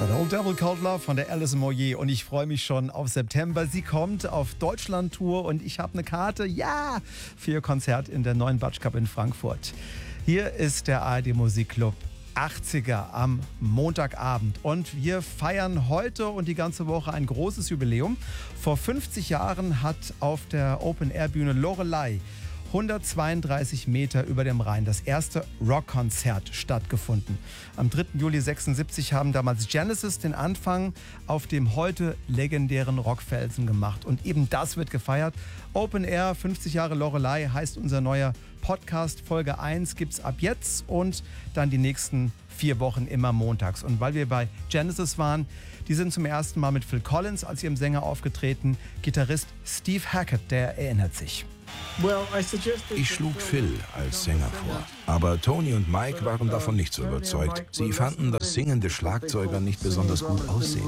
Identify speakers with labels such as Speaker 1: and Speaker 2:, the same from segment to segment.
Speaker 1: Old Devil Called Love von der Alison Moyet und ich freue mich schon auf September. Sie kommt auf Deutschland-Tour und ich habe eine Karte, für ihr Konzert in der neuen Batsch Cup in Frankfurt. Hier ist der ARD Musikclub 80er am Montagabend und wir feiern heute und die ganze Woche ein großes Jubiläum. Vor 50 Jahren hat auf der Open-Air-Bühne Loreley 132 Meter über dem Rhein das erste Rockkonzert stattgefunden. Am 3. Juli 1976 haben damals Genesis den Anfang auf dem heute legendären Rockfelsen gemacht. Und eben das wird gefeiert. Open Air, 50 Jahre Loreley heißt unser neuer Podcast. Folge 1 gibt's ab jetzt und dann die nächsten 4 Wochen immer montags. Und weil wir bei Genesis waren, die sind zum ersten Mal mit Phil Collins als ihrem Sänger aufgetreten. Gitarrist Steve Hackett, der erinnert sich.
Speaker 2: Ich schlug Phil als Sänger vor, aber Tony und Mike waren davon nicht so überzeugt. Sie fanden, dass singende Schlagzeuger nicht besonders gut aussehen.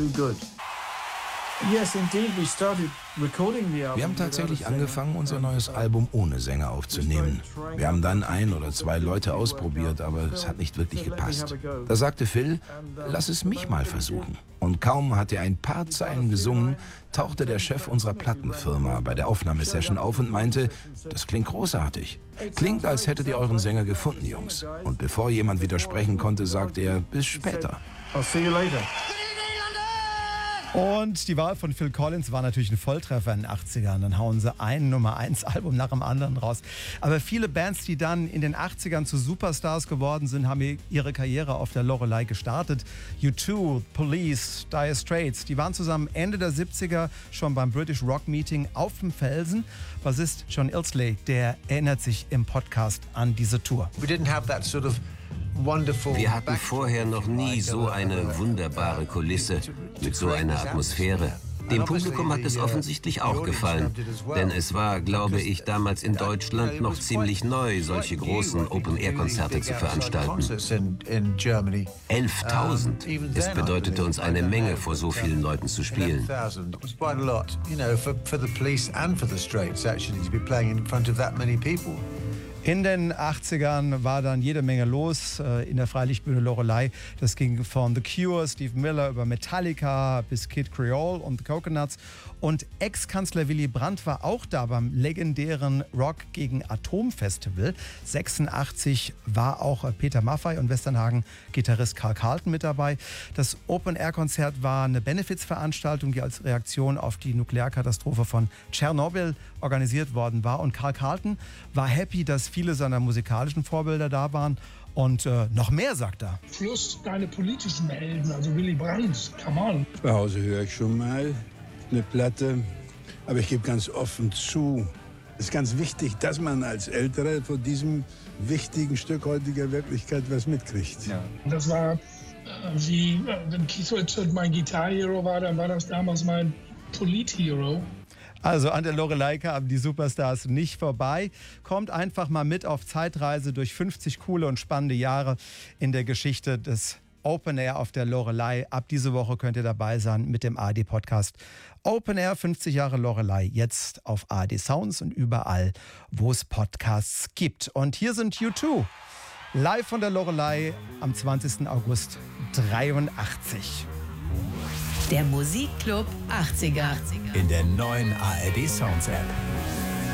Speaker 2: Wir haben tatsächlich angefangen, unser neues Album ohne Sänger aufzunehmen. Wir haben dann 1 oder 2 Leute ausprobiert, aber es hat nicht wirklich gepasst. Da sagte Phil, lass es mich mal versuchen. Und kaum hat er ein paar Zeilen gesungen, tauchte der Chef unserer Plattenfirma bei der Aufnahmesession auf und meinte, das klingt großartig. Klingt, als hättet ihr euren Sänger gefunden, Jungs. Und bevor jemand widersprechen konnte, sagte er, bis später.
Speaker 3: I'll see you later.
Speaker 1: Und die Wahl von Phil Collins war natürlich ein Volltreffer in den 80ern. Dann hauen sie ein Nummer-1-Album nach dem anderen raus. Aber viele Bands, die dann in den 80ern zu Superstars geworden sind, haben ihre Karriere auf der Loreley gestartet. U2, Police, Dire Straits, die waren zusammen Ende der 70er schon beim British Rock Meeting auf dem Felsen. Bassist John Ilsley, der erinnert sich im Podcast an diese Tour.
Speaker 4: Wir hatten vorher noch nie so eine wunderbare Kulisse mit so einer Atmosphäre. Dem Publikum hat es offensichtlich auch gefallen, denn es war, glaube ich, damals in Deutschland noch ziemlich neu, solche großen Open-Air-Konzerte zu veranstalten. 11.000, es bedeutete uns eine Menge, vor so vielen Leuten zu spielen.
Speaker 1: In den 80ern war dann jede Menge los in der Freilichtbühne Loreley. Das ging von The Cure, Steve Miller über Metallica bis Kid Creole und The Coconuts. Und Ex-Kanzler Willy Brandt war auch da beim legendären Rock gegen Atom Festival. 86 war auch Peter Maffay und Westernhagen-Gitarrist Karl Carlton mit dabei. Das Open-Air-Konzert war eine Benefizveranstaltung, die als Reaktion auf die Nuklearkatastrophe von Tschernobyl organisiert worden war. Und Karl Carlton war happy, dass viele seiner musikalischen Vorbilder da waren. Und noch mehr, sagt er.
Speaker 5: Plus deine politischen Helden, also Willy Brandt, come on.
Speaker 6: Zu Hause höre ich schon mal eine Platte, aber ich gebe ganz offen zu, es ist ganz wichtig, dass man als Älterer von diesem wichtigen Stück heutiger Wirklichkeit was mitkriegt.
Speaker 5: Ja. Das war wie, wenn Keith Richards mein Guitar-Hero war, dann war das damals mein Polit-Hero.
Speaker 1: Also an der Loreley kamen die Superstars nicht vorbei. Kommt einfach mal mit auf Zeitreise durch 50 coole und spannende Jahre in der Geschichte des Open Air auf der Loreley. Ab diese Woche könnt ihr dabei sein mit dem ARD-Podcast Open Air 50 Jahre Loreley. Jetzt auf ARD Sounds und überall, wo es Podcasts gibt. Und hier sind U2. Live von der Loreley am 20. August 83.
Speaker 7: Der Musikclub 80er.
Speaker 8: In der neuen ARD Sounds App.